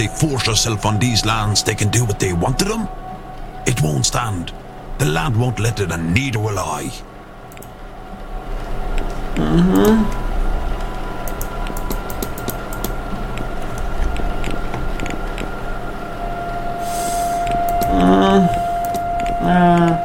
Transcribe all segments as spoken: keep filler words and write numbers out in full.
they force herself on these lands, they can do what they want to them? It won't stand. The land won't let it, and neither will I. Mm-hmm. Mm. Uh.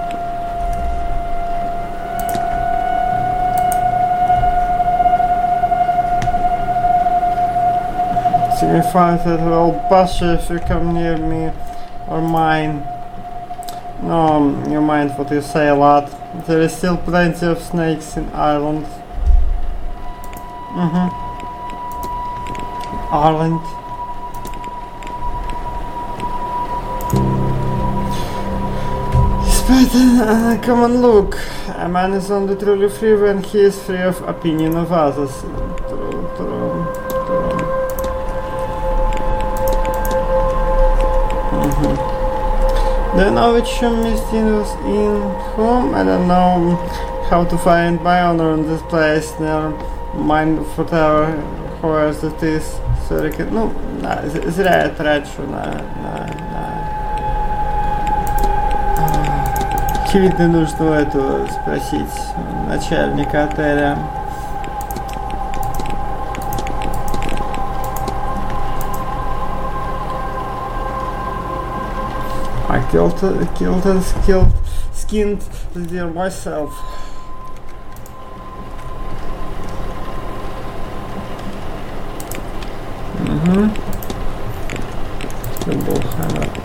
Signifies that will pass if you come near me or mine. No, you mind what you say a lot. There is still plenty of snakes in Ireland. Mm-hmm. Ireland. But uh, come and look. A man is only truly free when he is free of opinion of others. True, true, true. Mm-hmm. Do you know which Mistin was in whom? I don't know how to find my honor in this place. Never mind whatever, whoever it is. Sorry, ну, зря я трачу на, на, на... Очевидно, нужно у этого спросить начальника отеля. I killed, killed and skilled, skinned the deer myself. Mm-hmm.